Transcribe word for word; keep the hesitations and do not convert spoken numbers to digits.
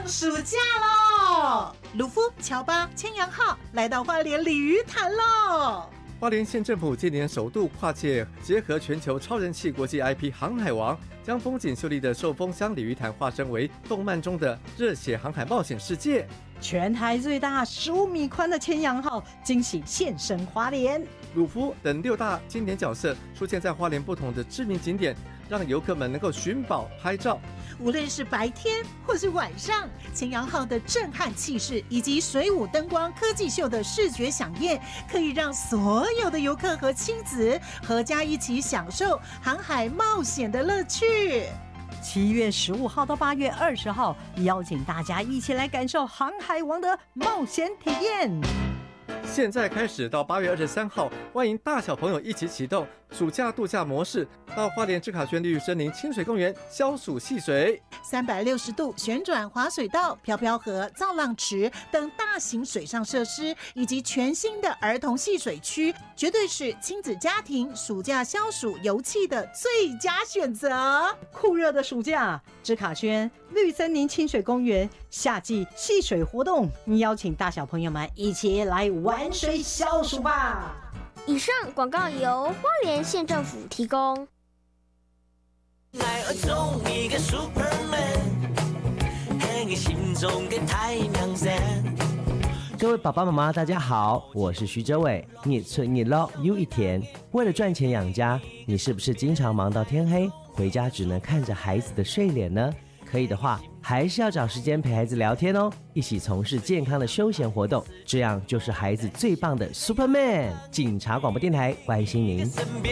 暑假喽！鲁夫、乔巴、千阳号来到花莲鲤鱼潭喽！ 花莲县政府今年首度跨界结合全球超人气国际 I P《航海王》，将风景秀丽的寿丰乡鲤鱼潭化身为动漫中的热血航海冒险世界。 全台最大十五米宽的千阳号惊喜现身花莲， 鲁夫等六大经典角色出现在花莲不同的知名景点，让游客们能够寻宝拍照。 无论是白天或是晚上，千阳号的震撼气势以及水舞灯光科技秀的视觉飨宴，可以让所有的游客和亲子合家一起享受航海冒险的乐趣。 七月十五号到八月二十号，邀请大家一起来感受《航海王》的冒险体验。 现在开始到八月二十三号，欢迎大小朋友一起启动暑假度假模式，到花莲智卡轩绿森林清水公园消暑戏水， 三百六十度旋转滑水道、漂漂河、造浪池等大型水上设施，以及全新的儿童戏水区，绝对是亲子家庭暑假消暑游憩的最佳选择。 酷热的暑假，智卡轩绿森林清水公园夏季戏水活动，邀请大小朋友们一起来玩水消暑吧。 以上广告由花莲县政府提供。 各位爸爸妈妈大家好，我是徐哲伟。你存你捞又一天，为了赚钱养家，你是不是经常忙到天黑，回家只能看着孩子的睡脸呢？可以的话，还是要找时间陪孩子聊天哦，一起从事健康的休闲活动，这样就是孩子最棒的 Superman。警察广播电台关心您。